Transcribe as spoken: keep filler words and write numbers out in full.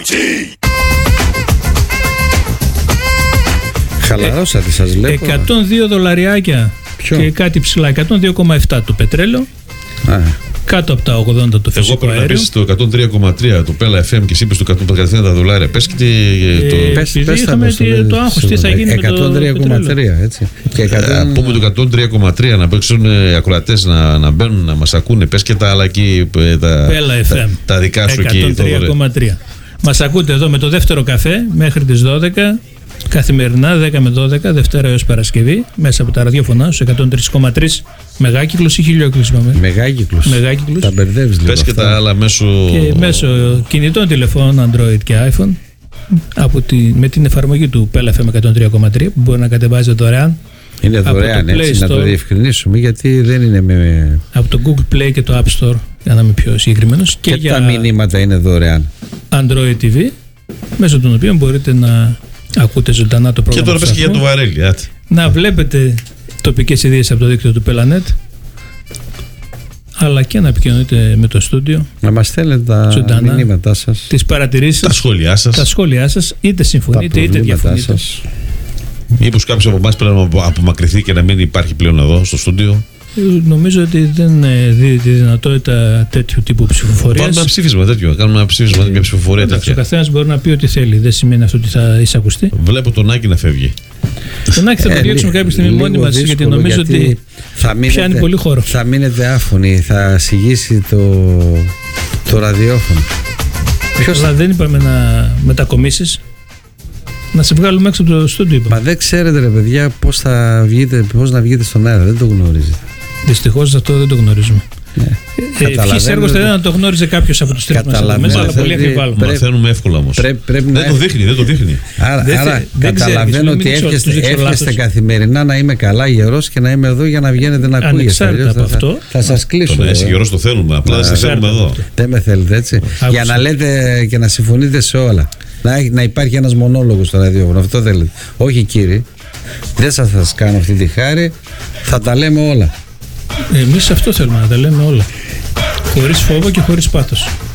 Χαλαρώσατε, σας βλέπω. εκατόν δύο δολαριάκια. Ποιο? Και κάτι ψηλά, εκατόν δύο κόμμα επτά το πετρέλαιο. Α. Κάτω από τα ογδόντα το φυσικό αέριο. Εγώ πρέπει να πεις το εκατόν τρία κόμμα τρία το Πέλα εφ εμ και εσύ είπες το εκατόν δολάρια. Πες και τι... Ε, το... Πες, πες είχαμε το, το άγχος, τι θα γίνει εκατόν τρία κόμμα τρία, έτσι. Και εκατό... ε, πούμε το εκατόν τρία κόμμα τρία να παίξουν οι ακροατές να, να μπαίνουν, να μας ακούνε. Πες και τα άλλα εκεί, τα, Πέλα εφ εμ, τα, τα δικά σου εκεί. εκατόν τρία κόμμα τρία. Μας ακούτε εδώ με το δεύτερο καφέ μέχρι τις δώδεκα. Καθημερινά δέκα με δώδεκα, Δευτέρα έως Παρασκευή, μέσα από τα ραδιόφωνά στους εκατόν τρία κόμμα τρία. Μεγάκυκλος ή χιλιόκυκλος είπαμε? Μεγάκυκλος. Μεγάκυκλος. Τα μπερδεύεις λίγο. Πες και τα άλλα μέσω... Και μέσω κινητών τηλεφώνων Android και iPhone από τη, με την εφαρμογή του Πέλα εφ εμ εκατόν τρία κόμμα τρία που μπορεί να κατεβάζετε δωρεάν. Είναι δωρεάν, έτσι, Store, να το διευκρινίσουμε, γιατί δεν είναι με... από το Google Play και το App Store, για να είμαι πιο συγκεκριμένος. Και, και για τα μηνύματα είναι δωρεάν. Android τι βι, μέσω των οποίων μπορείτε να ακούτε ζωντανά το πρόγραμμα. Και τώρα πες και για το Βαρέλι. Άτε. Να βλέπετε τοπικές ειδήσεις από το δίκτυο του Πέλανετ, αλλά και να επικοινωνείτε με το στούντιο. Να μας στέλνετε τα ζωντανά, μηνύματά σας, τις παρατηρήσεις σας, τα σχόλιά σας, τα σχόλιά σας, είτε συμφωνείτε είτε διαφωνείτε. Μήπως κάποιος από εμάς πρέπει να απομακρυνθεί και να μην υπάρχει πλέον εδώ στο στούντιο? Νομίζω ότι δεν δίνει τη δυνατότητα τέτοιου τύπου ψηφοφορίας. Κάνουμε ένα ψήφισμα τέτοιο. Κάνουμε ένα ψήφισμα, μια ψηφοφορία τέτοια. Ο καθένας μπορεί να πει ό,τι θέλει. Δεν σημαίνει αυτό ότι θα εισακουστεί. Βλέπω τον Άκη να φεύγει. Τον Άκη θα τον διώξουμε κάποια στιγμή μόνοι μας, γιατί νομίζω γιατί ότι θα μείνετε, πιάνει πολύ χώρο. Θα μείνετε άφωνοι, θα συγγύσει το, το ραδιόφωνο. Ποιος Αλλά θα... δεν είπαμε να μετακομίσεις. Να σε βγάλουμε έξω από το στούντιο. Μα δεν ξέρετε, ρε παιδιά, πώς θα βγείτε, πώς να βγείτε στον αέρα. Δεν το γνωρίζετε. Δυστυχώς αυτό δεν το γνωρίζουμε. Ναι. Ευχής έργος δεν θα το γνώριζε κάποιος από τους τρεις μας εδώ μέσα, αλλά πολύ αμφιβάλλουμε. Μαθαίνουμε εύκολα όμως. Πρέπει, πρέπει δεν να... το δείχνει, δεν το δείχνει. Άρα, δεν άρα δεν καταλαβαίνω ότι εύχεστε καθημερινά να είμαι καλά γερός και να είμαι εδώ για να βγαίνετε να ακούγεστε. Ανεξάρτητα από αυτό. Θα σας κλείσω. Το να είσαι γερός το θέλουμε, απλά δεν σε θέλουμε εδώ. Δεν με θέλετε, έτσι. Για να λέτε και να συμφωνείτε σε όλα. Να υπάρχει ένας μονόλογος στο ραδιόφωνο, αυτό θέλετε. Όχι, κύριε, δεν θα σας κάνω αυτή τη χάρη, θα τα λέμε όλα. Εμείς αυτό θέλουμε, να τα λέμε όλα. Χωρίς φόβο και χωρίς πάθος.